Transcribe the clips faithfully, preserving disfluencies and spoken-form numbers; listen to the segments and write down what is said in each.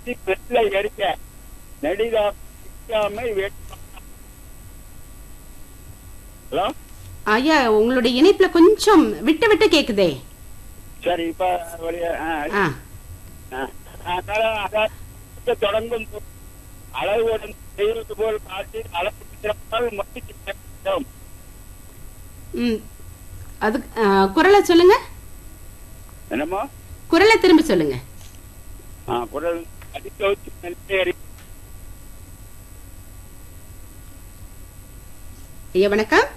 காட்சி வெள்ள எரிக்க நெடிதாமை. ஹலோ ஐயா, உங்களுடைய இணைப்புல கொஞ்சம் விட்டு விட்டு கேக்குதே. சரி, இப்ப தொடங்கும் அளவுடன் செய்வது போல் காட்டி அளவு மட்டும். அது குரலை சொல்லுங்க. என்னமோ குரலை திரும்பி சொல்லுங்க. குரல் ஐயா வணக்கம்.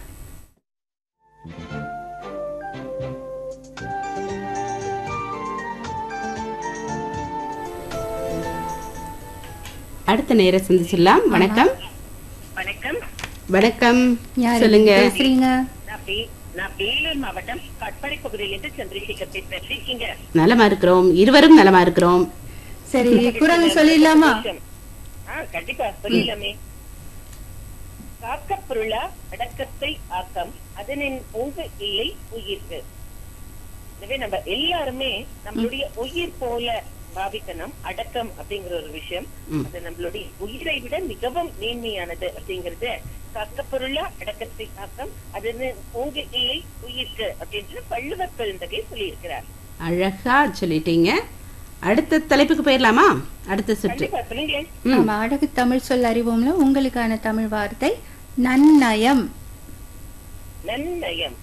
அடுத்த நேரம் சந்திச்சிடலாம். வணக்கம். வணக்கம். வணக்கம், சொல்லுங்க. நான் வேலூர் மாவட்டம் கட்பாடி பகுதியிலிருந்து சந்திரசேகர் பேசுறேன். நலமா இருக்கிறோம், இருவரும் நலமா இருக்கிறோம். சரி, குரல் சொல்லிடலாமா? கண்டிப்பா சொல்லிடலாமே. காக்க பொருளா அடக்கத்தை ஆக்கம் அதனின் உங்க இல்லை உயிர்க்கு. எனவே நம்ம எல்லாருமே நம்மளுடைய உயிர் போல பாவிக்கணும். அடக்கம் அப்படிங்கிற ஒரு விஷயம் அது நம்மளுடைய உயிரை விட மிகவும் மேன்மையானது அப்படிங்கறது காக்க பொருளா அடக்கத்தை ஆக்கம் அது உங்க இல்லை உயிர்க்கு அப்படின்னு வள்ளுவர் பெருந்தகை சொல்லி இருக்கிறார். அழகா சொல்லிட்டீங்க. அடுத்த தலைப்புக்கு போயிடலாமா? அடுத்த சுற்று. ஆமா, அழகு தமிழ் சொல் அறிவோம்ல உங்களுக்கான தமிழ் வார்த்தை நன்னயம். நன்னயம்.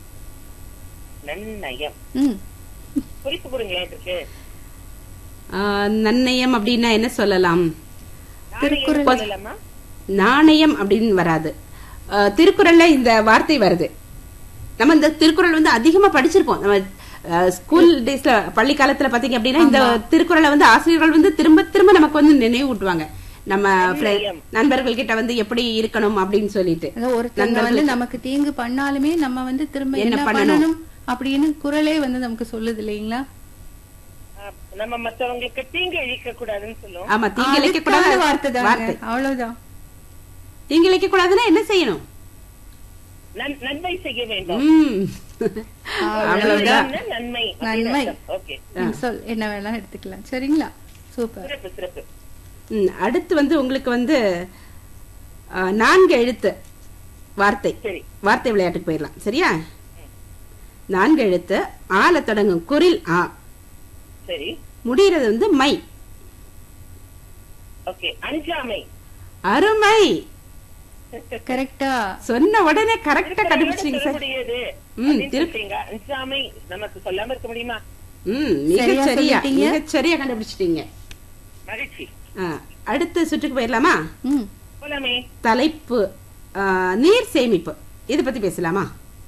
நன்னயம் குறிப்பு கொடுங்களேன் இருக்கு. நன்னயம் அப்படின்னா என்ன சொல்லலாம்? திருக்குறள். நாணயம் அப்படின்னு வராது. திருக்குறள்ல இந்த வார்த்தை வருது. நம்ம இந்த திருக்குறள் வந்து அதிகமா படிச்சிருப்போம். நம்ம ஸ்கூல் டேஸ்ல பள்ளி காலத்துல பாத்தீங்க அப்படின்னா இந்த திருக்குறளை வந்து ஆசிரியர்கள் வந்து திரும்ப திரும்ப நமக்கு வந்து நினைவு ஊட்டுவாங்க. நம்ம நண்பர்கள் கிட்ட வந்து எப்படி இருக்கணும் அப்படின்னு சொல்லிட்டு, ஒருத்தங்க வந்து நமக்கு தீங்கு பண்ணாலுமே நம்ம வந்து திரும்ப என்ன பண்ணணும் அப்படின்னு குறளே வந்து நமக்கு சொல்லுது இல்லைங்களா? நம்ம மத்தவங்களுக்கு தீங்கு இழைக்க கூடாதுன்னு சொல்லுவோம். ஆமா, தீங்கு இழைக்க கூடாத வார்த்தை தான். அவ்வளவுதான். தீங்கு இழைக்க கூடாதுன்னா என்ன செய்யணும்? நன்மை செய்ய வேண்டும். அவ்வளவுதான். நன்மை நன்மை. ஓகே, சொல் என்ன வேணாலும் எடுத்துக்கலாம். சரிங்களா? சூப்பர், சிறப்பு சிறப்பு. அடுத்து வந்து உங்களுக்கு வந்து நான்கு எழுத்து வார்த்தை வார்த்தை விளையாட்டுக்கு போயிடலாம். சரியா? நான்கு எழுத்து ஆல தொடங்கும். குரில் ஆ. சரி. முடிகிறது வந்து மை. ஓகே, அஞ்சாமை. அருமை. கரெக்டா சொன்ன உடனே கரெக்டா கண்டுபிடிச்சீங்க சார். அஞ்சாமை நமக்கு சொல்லாம இருக்க முடியுமா? ம், மிக சரியா மிக சரியா கண்டுபிடிச்சிட்டீங்க. மகிழ்ச்சி. அடுத்த சுற்றுக்கு போயிடலாமா? ம், போலாமே. தலைப்பு நீர் சேமிப்பு. இத பத்தி பேசலாமா?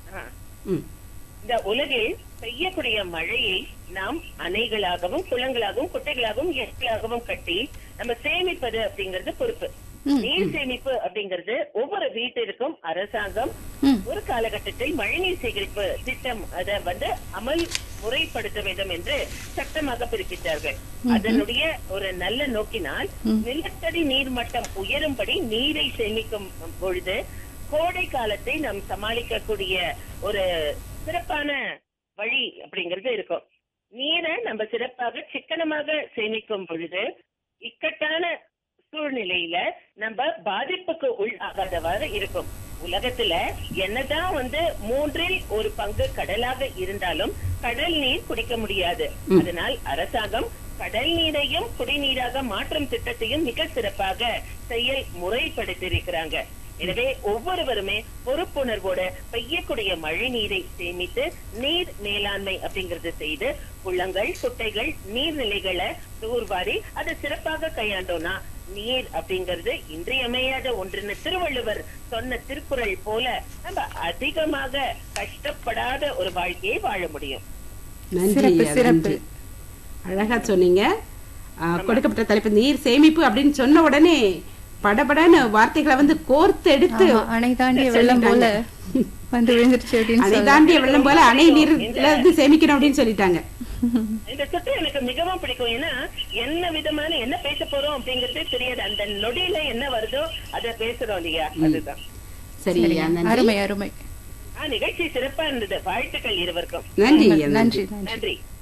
இந்த உலகில் பெய்யக்கூடிய மழையை நாம் அணைகளாகவும் குளங்களாகவும் குட்டைகளாகவும் ஏரிகளாகவும் கட்டி நம்ம சேமிப்பது அப்படிங்கறது பொறுப்பு. நீர் சேமிப்பு அப்படிங்கிறது ஒவ்வொரு வீட்டிற்கும் அரசாங்கம் ஒரு காலகட்டத்தில் மழைநீர் சேகரிப்பு திட்டம் அதை வந்து அமல் முறைப்படுத்த வேண்டும் என்று சட்டமாக பிறப்பித்தார்கள். அதனுடைய ஒரு நல்ல நோக்கினால் நிலத்தடி நீர் மட்டம் உயரும்படி நீரை சேமிக்கும் பொழுது கோடை காலத்தை நாம் சமாளிக்கக்கூடிய ஒரு சிறப்பான வழி அப்படிங்கிறது இருக்கும். நீரை நம்ம சிறப்பாக சிக்கனமாக சேமிக்கும் பொழுது இக்கட்டான சூழ்நிலையில நம்ம பாதிப்புக்கு உள்ளாகாதவாறு இருக்கும். உலகத்துல என்னதான் வந்து மூன்றில் ஒரு பங்கு கடலாக இருந்தாலும் கடல் நீர் குடிக்க முடியாது. அதனால் அரசாங்கம் கடல் நீரையும் குடிநீராக மாற்றும் திட்டத்தையும் மிக சிறப்பாக செயல் முறைப்படுத்தியிருக்கிறாங்க. எனவே ஒவ்வொருவருமே பொறுப்புணர்வோட பெய்யக்கூடிய மழை நீரை சேமித்து நீர் மேலாண்மை அப்படிங்கறது செய்து குளங்கள் குட்டைகள் நீர்நிலைகளை தூர்வாரி அதை சிறப்பாக கையாண்டோம்னா நீர் அப்படிங்கிறது இன்றியமையாத ஒன்றுன்னு திருவள்ளுவர் சொன்ன திருக்குறள் போல நம்ம அதிகமாக கஷ்டப்படாத ஒரு வாழ்க்கையை வாழ முடியும். நன்றி, அழகா சொன்னீங்க. கொடுக்கப்பட்ட தலைப்பு நீர் சேமிப்பு அப்படின்னு சொன்ன உடனே படபடன்னு வார்த்தைகளை வந்து கோர்த்து எடுத்து அணை தாண்டிய வெள்ளம் போல வந்து விழுந்துருச்சு அப்படின்னு அணை தாண்டிய வெள்ளம் போல அணை நீர்ல வந்து சேமிக்கணும் அப்படின்னு சொல்லிட்டாங்க. இந்த சுற்று எனக்கு மிகவும் பிடிக்கும். ஏன்னா என்ன விதமான என்ன பேச போறோம் அப்படிங்கறதே தெரியாது. அந்த நொடியில என்ன வருதோ அதை பேசுறோம் இல்லையா? அதுதான். சரி, அருமை அருமை. நிகழ்ச்சி சிறப்பா இருந்தது. வாழ்த்துக்கள் இருவருக்கும். நன்றி நன்றி நன்றி.